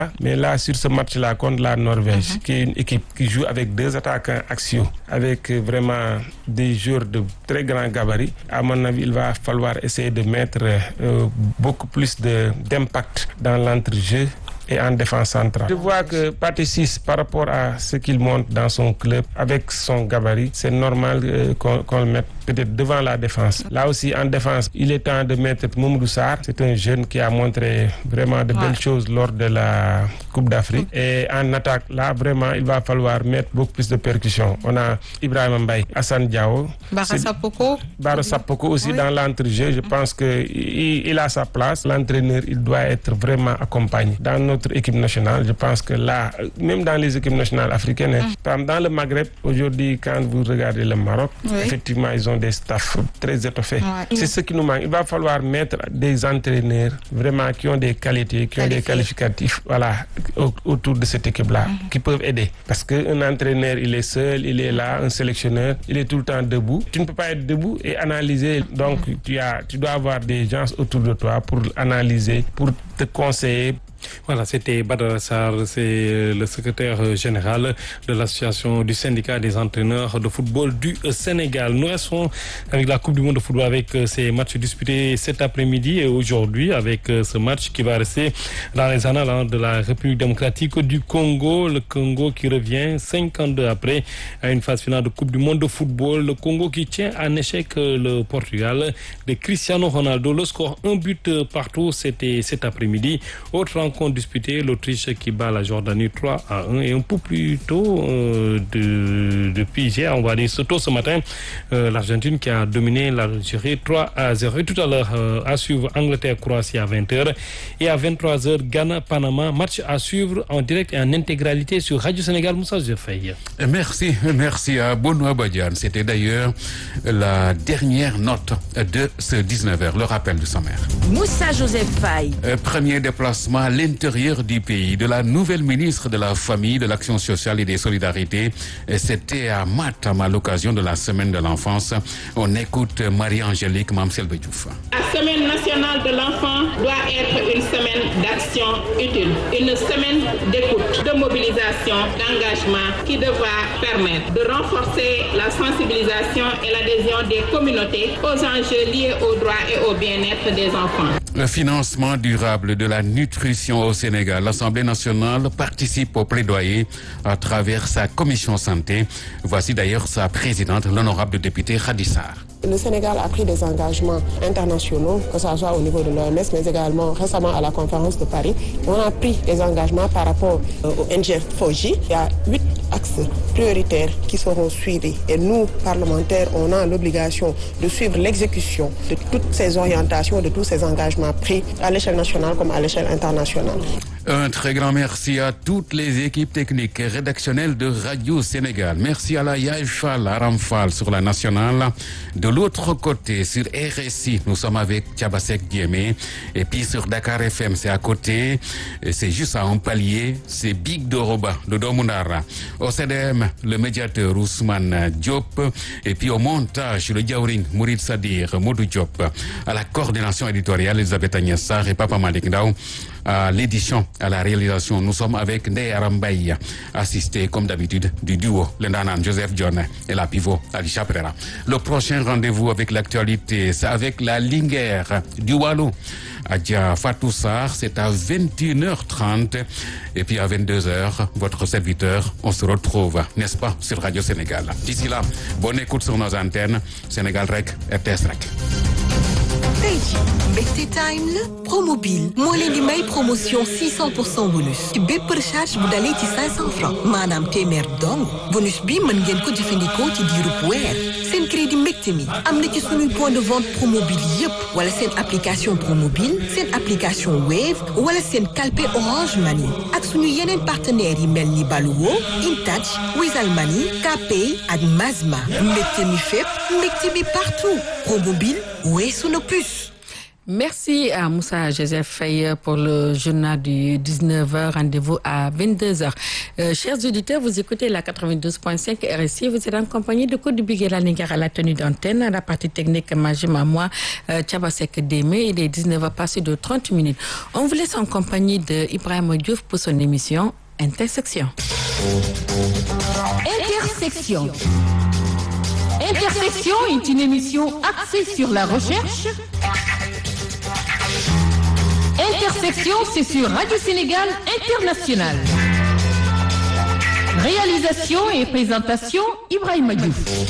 Mais là, sur ce match-là contre la Norvège, qui est une équipe qui joue avec 2 attaquants axiaux, avec vraiment des joueurs de très grand gabarit, à mon avis, il va falloir essayer de mettre beaucoup plus d'impact dans l'entrejeu et en défense centrale. Je vois que Pathé Ciss, par rapport à ce qu'il montre dans son club, avec son gabarit, c'est normal qu'on le mette peut-être devant la défense. Là aussi, en défense, il est temps de mettre Mamadou Sarr. C'est un jeune qui a montré vraiment de belles choses lors de la Coupe d'Afrique. Et en attaque, là, vraiment, il va falloir mettre beaucoup plus de percussion. On a Ibrahima Mbaye, Assane Diao. Bara Sapoko aussi dans l'entrejeu. Je pense qu'il a sa place. L'entraîneur, il doit être vraiment accompagné. Dans notre équipe nationale, je pense que là, même dans les équipes nationales africaines, dans le Maghreb, aujourd'hui, quand vous regardez le Maroc, effectivement, ils ont des staffs très étoffés. C'est ce qui nous manque. Il va falloir mettre des entraîneurs vraiment qui ont des qualités, qui ont des qualificatifs, autour de cette équipe-là, qui peuvent aider. Parce qu'un entraîneur, il est seul, il est là, un sélectionneur, il est tout le temps debout. Tu ne peux pas être debout et analyser. Donc, tu dois avoir des gens autour de toi pour analyser, pour te conseiller. Voilà, c'était Badara Sarr, c'est le secrétaire général de l'association du syndicat des entraîneurs de football du Sénégal. Nous restons avec la Coupe du monde de football avec ces matchs disputés cet après-midi et aujourd'hui avec ce match qui va rester dans les annales de la République démocratique du Congo. Le Congo qui revient 52 après à une phase finale de Coupe du monde de football. Le Congo qui tient en échec le Portugal de Cristiano Ronaldo. Le score 1 but partout, c'était cet après-midi. Autre rencontre disputée, l'Autriche qui bat la Jordanie 3-1 et un peu plus tôt de PG, on va dire tôt ce matin, l'Argentine qui a dominé l'Algérie 3-0. Et tout à l'heure, à suivre Angleterre-Croatie à 20h et à 23h, Ghana-Panama. Match à suivre en direct et en intégralité sur Radio Sénégal. Moussa Joseph Faye. Merci à Benoît Badiane. C'était d'ailleurs la dernière note de ce 19h, le rappel du sommaire. Moussa Joseph Faye. Premier déplacement à l'intérieur du pays de la nouvelle ministre de la Famille, de l'Action sociale et des Solidarités. C'était à Matam à l'occasion de la Semaine de l'Enfance. On écoute Marie-Angélique Mamselbe Diouf. La Semaine nationale de l'enfant doit être une semaine d'action utile, une semaine d'écoute, de mobilisation, d'engagement qui devra permettre de renforcer la sensibilisation et l'adhésion des communautés aux enjeux liés aux droits et au bien-être des enfants. Le financement durable de la nutrition au Sénégal. L'Assemblée nationale participe au plaidoyer à travers sa commission santé. Voici d'ailleurs sa présidente, l'honorable député Khadissar. Le Sénégal a pris des engagements internationaux, que ce soit au niveau de l'OMS, mais également récemment à la conférence de Paris. On a pris des engagements par rapport au NG4J. Il y a 8 axes prioritaires qui seront suivis. Et nous, parlementaires, on a l'obligation de suivre l'exécution de toutes ces orientations, de tous ces engagements pris à l'échelle nationale comme à l'échelle internationale. Un très grand merci à toutes les équipes techniques et rédactionnelles de Radio Sénégal. Merci à la Yaïfal, à Ramfal sur la nationale. De l'autre côté, sur RSI, nous sommes avec Tchabasek Diémé. Et puis sur Dakar FM, c'est à côté. C'est juste à un palier. C'est Big Doroba, de Domunara. Au CDM, le médiateur Ousmane Diop. Et puis au montage, le Diaouring Mourid Sadir, Modou Diop. À la coordination éditoriale, Elisabeth Agnessar et Papa Malik Ndao. À l'édition, à la réalisation, nous sommes avec Ndeye Arambaye, assisté comme d'habitude du duo Lendanan Joseph John et la pivot Alicia Pereira. Le prochain rendez-vous avec l'actualité, c'est avec la Linguère du Wallou. Adja Fatou Sarr, c'est à 21h30 et puis à 22h, votre serviteur, on se retrouve, n'est-ce pas, sur Radio Sénégal. D'ici là, bonne écoute sur nos antennes, Sénégal Rec, RTS Rec. tey jii mbégte time la Promobile moo leen di may promotion 600% bonus ci bépp recharge bu dalee ci 500 francs maanaam téeméer dong bonus bi mën ngeen ko jëfandikoo ci diirub weer seen crédit mbégte mi am na ci suñuy point de vente Promobile yépp wala seen application Promobile seen application Wave wala seen kalpe Orange Money ak suñu yeneen partenaires yi mel ni Baluwo Intouch Wizall Money Kpay ak Mazma mbégte mi fépp mbégte mi partout Promobile weesu na plus Merci à Moussa Joseph Faye pour le journal du 19h. Rendez-vous à 22h. Chers auditeurs, vous écoutez la 92.5 RSI. Vous êtes en compagnie de Code Biguela Nigar à la tenue d'antenne, à la partie technique Majim Amoua, Tchabasek Démé. Il est 19h passé de 30 minutes. On vous laisse en compagnie de Ibrahim Diouf pour son émission Intersection. Intersection. Intersection est une émission axée sur la recherche. Intersection, c'est sur Radio Sénégal International. Réalisation et présentation, Ibrahim Diouf.